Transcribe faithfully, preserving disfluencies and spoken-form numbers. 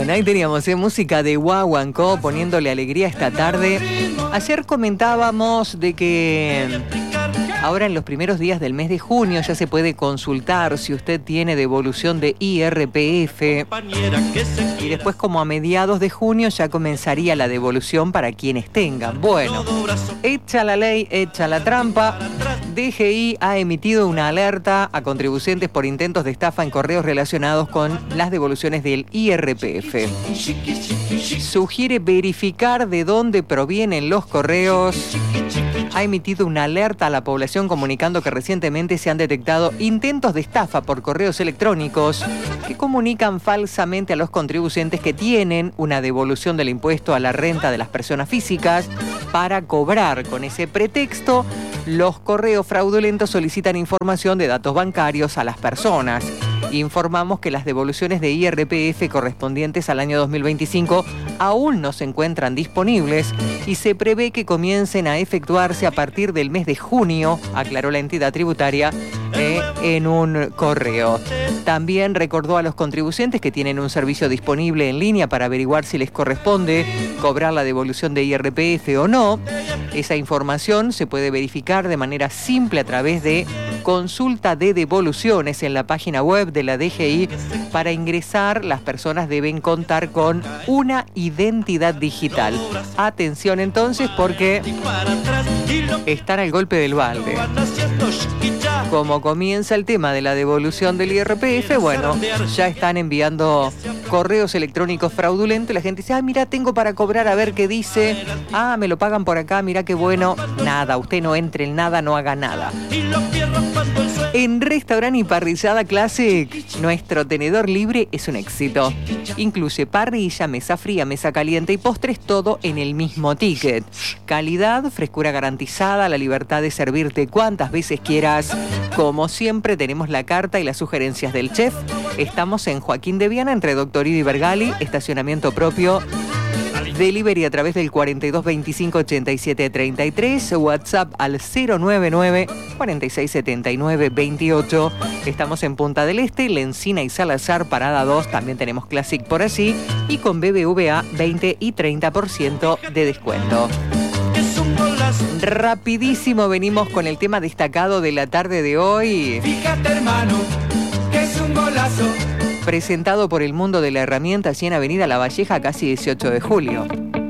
Bien, ahí teníamos ¿eh? música de Guaguancó poniéndole alegría esta tarde. Ayer comentábamos de que ahora en los primeros días del mes de junio ya se puede consultar si usted tiene devolución de I R P F. Y después como a mediados de junio ya comenzaría la devolución para quienes tengan. Bueno, hecha la ley, hecha la trampa. D G I ha emitido una alerta a contribuyentes por intentos de estafa en correos relacionados con las devoluciones del I R P F. Sugiere verificar de dónde provienen los correos. Ha emitido una alerta a la población comunicando que recientemente se han detectado intentos de estafa por correos electrónicos que comunican falsamente a los contribuyentes que tienen una devolución del impuesto a la renta de las personas físicas para cobrar. Con ese pretexto, los correos fraudulentos solicitan información de datos bancarios a las personas. Informamos que las devoluciones de I R P F correspondientes al año dos mil veinticinco aún no se encuentran disponibles y se prevé que comiencen a efectuarse a partir del mes de junio, aclaró la entidad tributaria eh, en un correo. También recordó a los contribuyentes que tienen un servicio disponible en línea para averiguar si les corresponde cobrar la devolución de I R P F o no. Esa información se puede verificar de manera simple a través de consulta de devoluciones en la página web de la D G I. Para ingresar, las personas deben contar con una identidad digital. Atención entonces, porque están al golpe del balde. Como comienza el tema de la devolución del I R P F, bueno, ya están enviando correos electrónicos fraudulentos. La gente dice, ah, mira, tengo para cobrar, a ver qué dice. Ah, me lo pagan por acá, mira qué bueno. Nada, usted no entre en nada, no haga nada. En Restaurante y Parrillada Classic, nuestro tenedor libre es un éxito. Incluye parrilla, mesa fría, mesa caliente y postres, todo en el mismo ticket. Calidad, frescura garantizada, la libertad de servirte cuantas veces quieras. Como siempre, tenemos la carta y las sugerencias del chef. Estamos en Joaquín de Viana, entre Doctorido y Bergali, estacionamiento propio. Delivery a través del cuarenta y dos veinticinco ochenta y siete treinta y tres, WhatsApp al cero nueve nueve cuarenta y seis setenta y nueve veintiocho. Estamos en Punta del Este, Lencina y Salazar, Parada dos, también tenemos Classic por allí, y con B B V A veinte y treinta por ciento de descuento. Rapidísimo venimos con el tema destacado de la tarde de hoy. Fíjate, hermano, que es un golazo. Presentado por el Mundo de la Herramienta, allí en Avenida La Valleja, casi dieciocho de julio.